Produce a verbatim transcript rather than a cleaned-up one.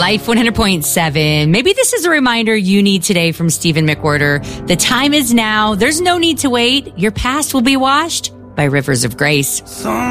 Life one hundred point seven. Maybe this is a reminder you need today from Stephen McWhirter. The time is now. There's no need to wait. Your past will be washed by rivers of grace. Some